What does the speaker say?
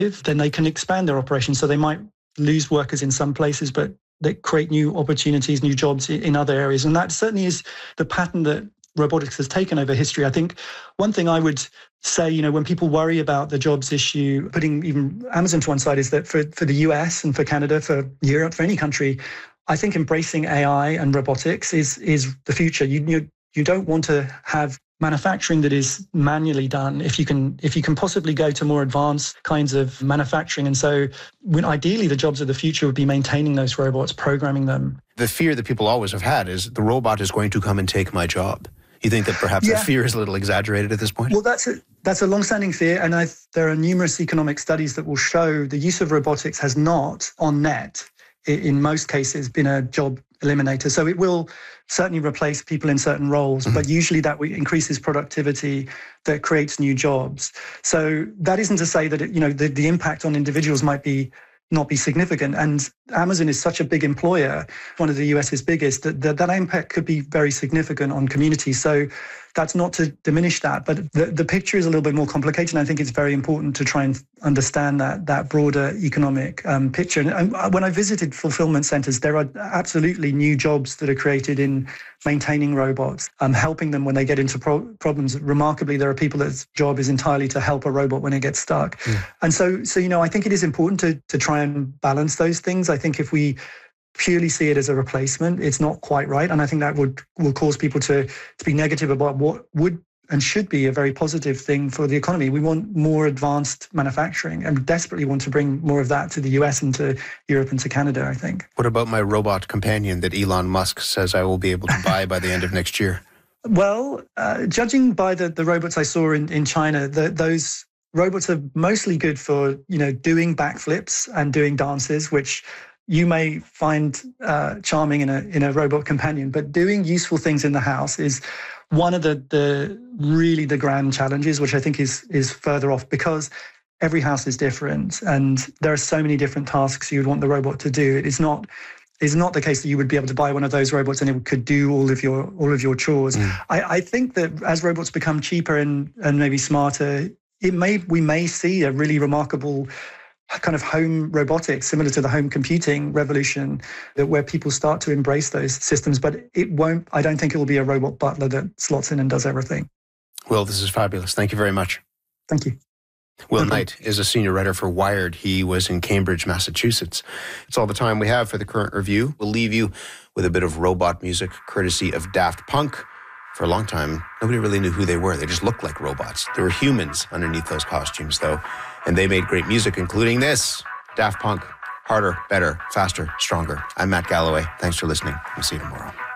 then they can expand their operations. So they might lose workers in some places, but they create new opportunities, new jobs in other areas. And that certainly is the pattern that robotics has taken over history. I think one thing I would say, when people worry about the jobs issue, putting even Amazon to one side, is that for the US and for Canada, for Europe, for any country, I think embracing AI and robotics is the future. You don't want to have manufacturing that is manually done if you can possibly go to more advanced kinds of manufacturing. And so ideally the jobs of the future would be maintaining those robots, programming them. The fear that people always have had is the robot is going to come and take my job. You think that perhaps that fear is a little exaggerated at this point? Well, that's a long-standing fear, and there are numerous economic studies that will show the use of robotics has not, on net, in most cases, been a job eliminator. So it will certainly replace people in certain roles, but usually that increases productivity, that creates new jobs. So that isn't to say that the impact on individuals might not be significant. And Amazon is such a big employer, one of the US's biggest, that impact could be very significant on communities. So that's not to diminish that, but the picture is a little bit more complicated. And I think it's very important to try and understand that broader economic picture. And when I visited fulfillment centers, there are absolutely new jobs that are created in maintaining robots, helping them when they get into problems. Remarkably, there are people whose job is entirely to help a robot when it gets stuck. And so I think it is important to try and balance those things. I think if we purely see it as a replacement, it's not quite right. And I think that will cause people to be negative about what would and should be a very positive thing for the economy. We want more advanced manufacturing and desperately want to bring more of that to the US and to Europe and to Canada, I think. What about my robot companion that Elon Musk says I will be able to buy by the end of next year? Well, judging by the robots I saw in China, those robots are mostly good for, doing backflips and doing dances, which you may find charming in a robot companion, but doing useful things in the house is one of the grand challenges, which I think is further off, because every house is different and there are so many different tasks you would want the robot to do. It's not the case that you would be able to buy one of those robots and it could do all of your chores. I think that as robots become cheaper and maybe smarter, we may see a really remarkable kind of home robotics, similar to the home computing revolution, where people start to embrace those systems. But I don't think it will be a robot butler that slots in and does everything. Will, this is fabulous. Thank you very much. Thank you. Will Knight is a senior writer for Wired. He was in Cambridge, Massachusetts. It's all the time we have for the current review. We'll leave you with a bit of robot music, courtesy of Daft Punk. For a long time, nobody really knew who they were. They just looked like robots. There were humans underneath those costumes, though. And they made great music, including this. Daft Punk. Harder, better, faster, stronger. I'm Matt Galloway. Thanks for listening. We'll see you tomorrow.